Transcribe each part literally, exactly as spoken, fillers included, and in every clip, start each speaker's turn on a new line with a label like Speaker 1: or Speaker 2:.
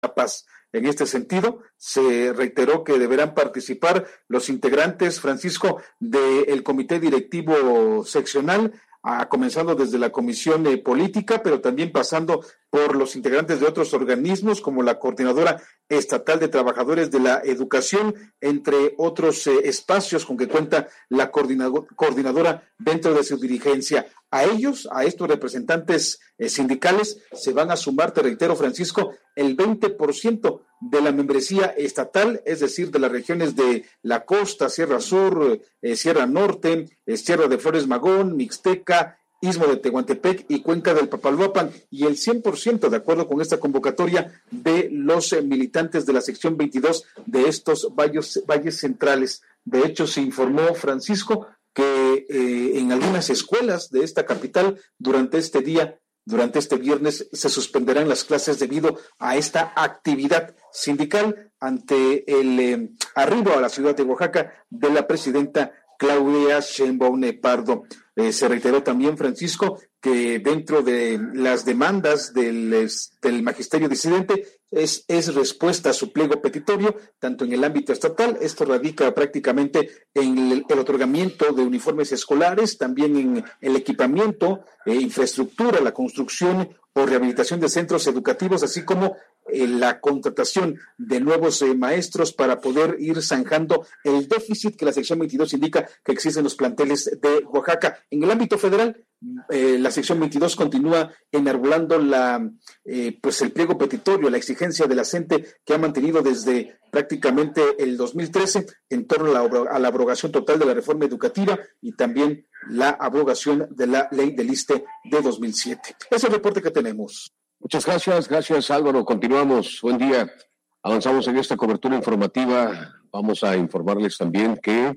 Speaker 1: paz. En este sentido, se reiteró que deberán participar los integrantes, Francisco, del comité directivo seccional, a, comenzando desde la comisión eh, política, pero también pasando por los integrantes de otros organismos, como la Coordinadora Estatal de Trabajadores de la Educación, entre otros eh, espacios con que cuenta la coordinador, coordinadora dentro de su dirigencia. A ellos, a estos representantes eh, sindicales, se van a sumar, te reitero, Francisco, el veinte por ciento de la membresía estatal, es decir, de las regiones de la costa, Sierra Sur, eh, Sierra Norte, eh, Sierra de Flores Magón, Mixteca, Istmo de Tehuantepec y Cuenca del Papaloapan, y el cien por ciento, de acuerdo con esta convocatoria, de los eh, militantes de la sección veintidós de estos valles, valles centrales. De hecho, se informó, Francisco, que eh, en algunas escuelas de esta capital durante este día, durante este viernes, se suspenderán las clases debido a esta actividad sindical ante el eh, arribo a la ciudad de Oaxaca de la presidenta Claudia Sheinbaum Pardo. Eh, se reiteró también, Francisco, que dentro de las demandas del, del magisterio disidente es, es respuesta a su pliego petitorio, tanto en el ámbito estatal, esto radica prácticamente en el, el otorgamiento de uniformes escolares, también en el equipamiento, eh, infraestructura, la construcción o rehabilitación de centros educativos, así como eh, la contratación de nuevos eh, maestros para poder ir zanjando el déficit que la sección veintidós indica que existe en los planteles de Oaxaca. En el ámbito federal, eh, la sección veintidós continúa enarbolando la, eh, pues el pliego petitorio, la exigencia de la CENTE que ha mantenido desde prácticamente el dos mil trece en torno a la, a la abrogación total de la reforma educativa y también la abrogación de la ley del ISSSTE de dos mil siete. Ese es el reporte que tenemos.
Speaker 2: Muchas gracias, gracias Álvaro. Continuamos. Buen día. Avanzamos en esta cobertura informativa. Vamos a informarles también que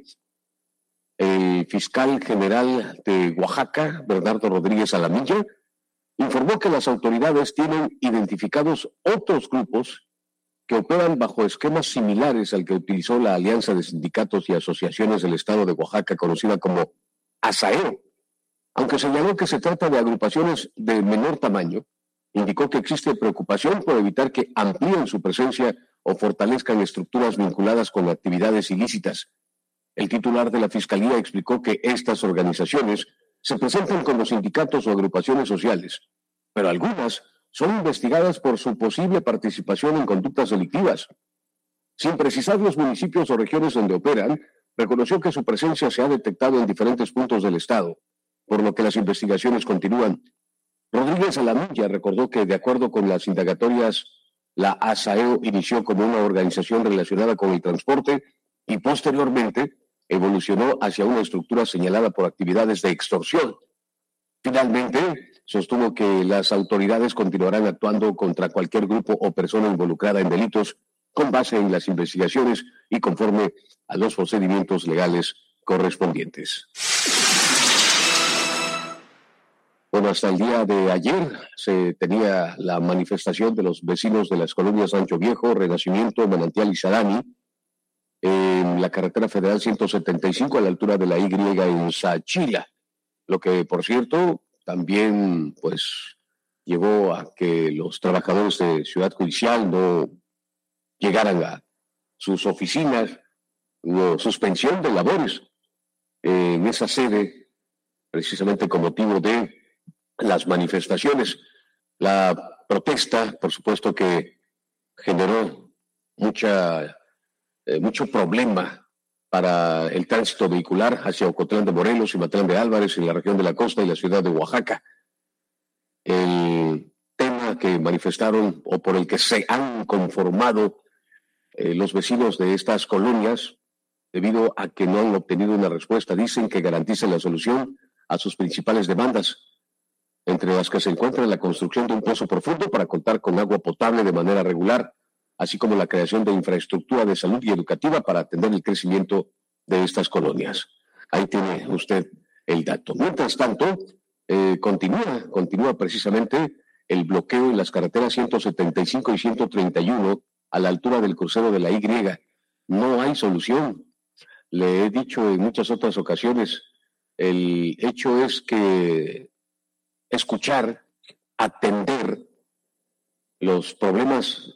Speaker 2: el fiscal general de Oaxaca, Bernardo Rodríguez Alamilla, informó que las autoridades tienen identificados otros grupos que operan bajo esquemas similares al que utilizó la Alianza de Sindicatos y Asociaciones del Estado de Oaxaca, conocida como ASAEO. Aunque señaló que se trata de agrupaciones de menor tamaño, indicó que existe preocupación por evitar que amplíen su presencia o fortalezcan estructuras vinculadas con actividades ilícitas. El titular de la Fiscalía explicó que estas organizaciones se presentan como sindicatos o agrupaciones sociales, pero algunas son investigadas por su posible participación en conductas delictivas. Sin precisar los municipios o regiones donde operan, reconoció que su presencia se ha detectado en diferentes puntos del estado, por lo que las investigaciones continúan. Rodríguez Alamilla recordó que, de acuerdo con las indagatorias, la ASAEO inició como una organización relacionada con el transporte y posteriormente evolucionó hacia una estructura señalada por actividades de extorsión. Finalmente, sostuvo que las autoridades continuarán actuando contra cualquier grupo o persona involucrada en delitos con base en las investigaciones y conforme a los procedimientos legales correspondientes. Bueno, hasta el día de ayer se tenía la manifestación de los vecinos de las colonias Rancho Viejo, Renacimiento, Manantial y Sarani en la carretera federal ciento setenta y cinco a la altura de la Y en Sachila, lo que, por cierto, también pues llevó a que los trabajadores de Ciudad Judicial no llegaran a sus oficinas, hubo suspensión de labores en esa sede, precisamente con motivo de las manifestaciones. La protesta, por supuesto, que generó mucha, eh, mucho problema para el tránsito vehicular hacia Ocotlán de Morelos y Matlán de Álvarez en la región de la costa y la ciudad de Oaxaca. El tema que manifestaron o por el que se han conformado eh, los vecinos de estas colonias, debido a que no han obtenido una respuesta, dicen que garantice la solución a sus principales demandas, entre las que se encuentra la construcción de un pozo profundo para contar con agua potable de manera regular, así como la creación de infraestructura de salud y educativa para atender el crecimiento de estas colonias. Ahí tiene usted el dato. Mientras tanto, eh, continúa, continúa precisamente el bloqueo en las carreteras ciento setenta y cinco y ciento treinta y uno a la altura del crucero de la Y. No hay solución. Le he dicho en muchas otras ocasiones, el hecho es que escuchar, atender los problemas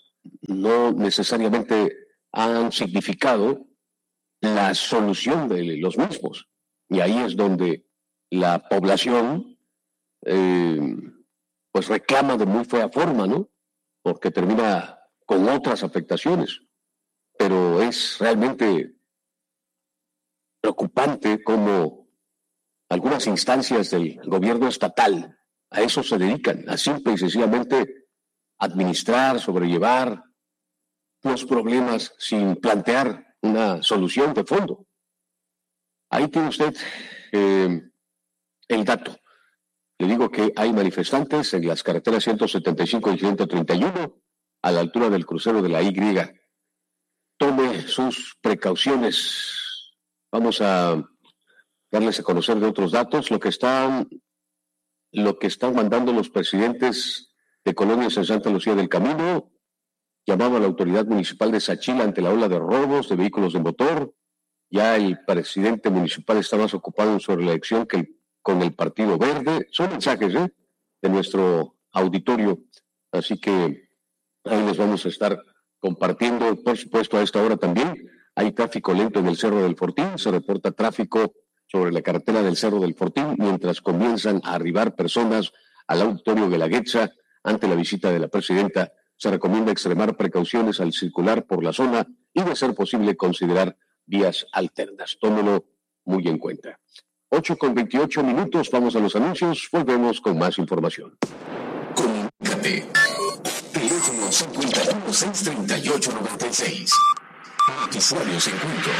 Speaker 2: no necesariamente han significado la solución de los mismos. Y ahí es donde la población eh, pues reclama de muy fea forma, ¿no? Porque termina con otras afectaciones. Pero es realmente preocupante cómo algunas instancias del gobierno estatal a eso se dedican, a simple y sencillamente administrar, sobrellevar los problemas sin plantear una solución de fondo. Ahí tiene usted eh, el dato. Le digo que hay manifestantes en las carreteras ciento setenta y cinco y ciento treinta y uno a la altura del crucero de la Y. Tome sus precauciones. Vamos a darles a conocer de otros datos. Lo que están, lo que están mandando los presidentes de colonias en Santa Lucía del Camino, llamado a la autoridad municipal de Sachila ante la ola de robos de vehículos de motor. Ya el presidente municipal está más ocupado en su reelección que el, con el Partido Verde. Son mensajes ¿eh? de nuestro auditorio, así que ahí les vamos a estar compartiendo. Por supuesto, a esta hora también hay tráfico lento en el Cerro del Fortín. Se reporta tráfico sobre la carretera del Cerro del Fortín mientras comienzan a arribar personas al auditorio de la Guetza ante la visita de la presidenta. Se recomienda extremar precauciones al circular por la zona y, de ser posible, considerar vías alternas. Tómelo muy en cuenta. ocho con veintiocho minutos, vamos a los anuncios, volvemos con más información.
Speaker 3: Comunícate. Teléfono cincuenta y uno, seiscientos treinta y ocho, noventa y seis. Noticiarios en punto.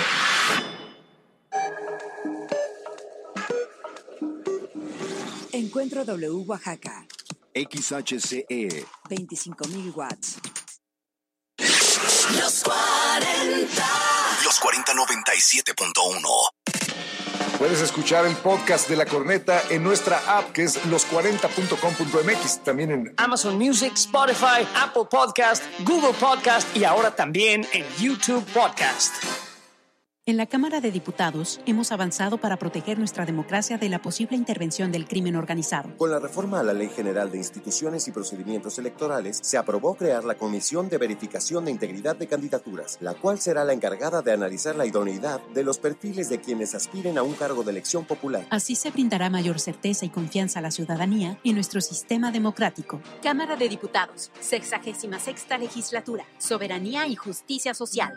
Speaker 4: Encuentro W Oaxaca.
Speaker 5: X H C E.
Speaker 4: veinticinco mil watts.
Speaker 3: Los cuarenta. Los cuarenta noventa y siete punto uno.
Speaker 5: Puedes escuchar el podcast de La Corneta en nuestra app, que es los cuarenta punto com punto m x. También en
Speaker 6: Amazon Music, Spotify, Apple Podcast, Google Podcast y ahora también en YouTube Podcast.
Speaker 7: En la Cámara de Diputados hemos avanzado para proteger nuestra democracia de la posible intervención del crimen organizado.
Speaker 8: Con la reforma a la Ley General de Instituciones y Procedimientos Electorales, se aprobó crear la Comisión de Verificación de Integridad de Candidaturas, la cual será la encargada de analizar la idoneidad de los perfiles de quienes aspiren a un cargo de elección popular.
Speaker 7: Así se brindará mayor certeza y confianza a la ciudadanía en nuestro sistema democrático.
Speaker 9: Cámara de Diputados, sexagésima sexta legislatura, soberanía y justicia social.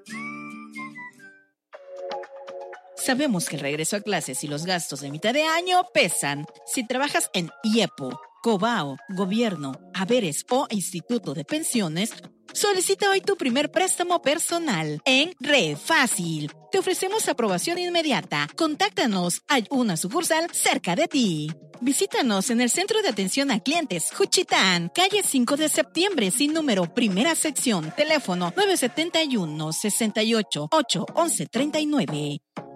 Speaker 10: Sabemos que el regreso a clases y los gastos de mitad de año pesan. Si trabajas en I E P O, COBAO, Gobierno, Haberes o Instituto de Pensiones, solicita hoy tu primer préstamo personal en ReFácil. Te ofrecemos aprobación inmediata. Contáctanos. Hay una sucursal cerca de ti. Visítanos en el Centro de Atención a Clientes Juchitán, calle cinco de septiembre, sin número, primera sección, teléfono nueve siete uno, seis ocho, ocho uno uno, tres nueve.